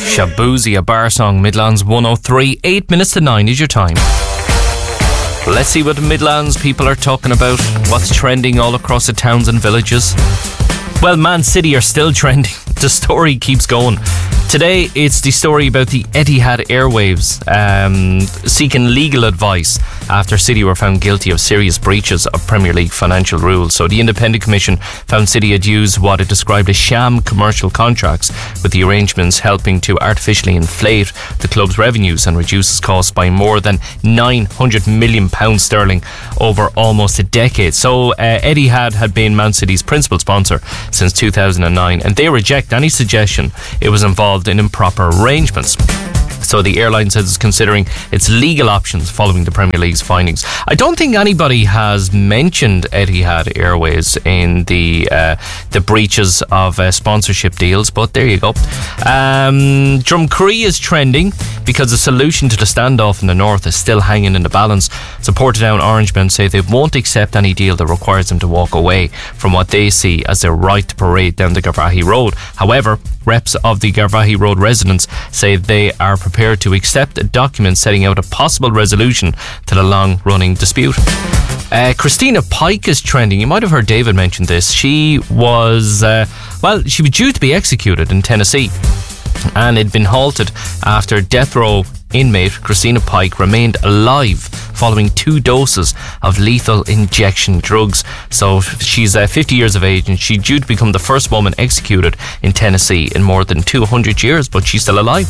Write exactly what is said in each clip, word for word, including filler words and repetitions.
Shaboozey, a bar song, Midlands one oh three. Eight minutes to nine is your time. Let's see what the Midlands people are talking about. What's trending all across the towns and villages? Well, Man City are still trending. The story keeps going. Today, it's the story about the Etihad Airwaves um, seeking legal advice after City were found guilty of serious breaches of Premier League financial rules. So the Independent Commission found City had used what it described as sham commercial contracts, with the arrangements helping to artificially inflate the club's revenues and reduce its costs by more than nine hundred million pounds sterling over almost a decade. So uh, Etihad had been Man City's principal sponsor since two thousand nine, and they reject any suggestion it was involved in improper arrangements. So the airline says it's considering its legal options following the Premier League's findings. I don't think anybody has mentioned Etihad Airways in the uh, the breaches of uh, sponsorship deals, but there you go. Um, Drumcree is trending because the solution to the standoff in the north is still hanging in the balance. So Portadown Orangemen say they won't accept any deal that requires them to walk away from what they see as their right to parade down the Garvaghey Road. However, reps of the Garvaghey Road residents say they are prepared to accept a document setting out a possible resolution to the long-running dispute. Uh, Christina Pike is trending. You might have heard David mention this. She was, uh, well, she was due to be executed in Tennessee, and had been halted after death row inmate Christina Pike remained alive following two doses of lethal injection drugs. So she's uh, fifty years of age, and she's due to become the first woman executed in Tennessee in more than two hundred years, but she's still alive.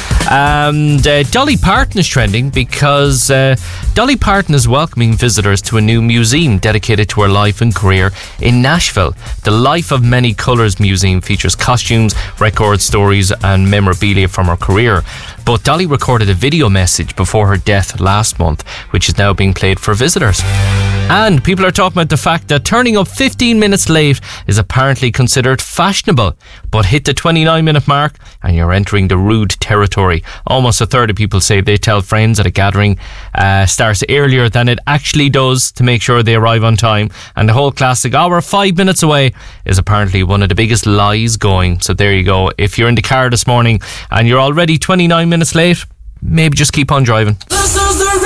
And uh, Dolly Parton is trending because uh, Dolly Parton is welcoming visitors to a new museum dedicated to her life and career in Nashville. The Life of Many Colours Museum features costumes, record stories and memorabilia from her career. But Dolly recorded a video message before her death last month, which is now being played for visitors. And people are talking about the fact that turning up fifteen minutes late is apparently considered fashionable. But hit the twenty-nine minute mark and you're entering the rude territory. Almost a third of people say they tell friends that a gathering uh, starts earlier than it actually does to make sure they arrive on time. And the whole classic, oh, we're five minutes away, is apparently one of the biggest lies going. So there you go. If you're in the car this morning and you're already twenty-nine minutes late, maybe just keep on driving.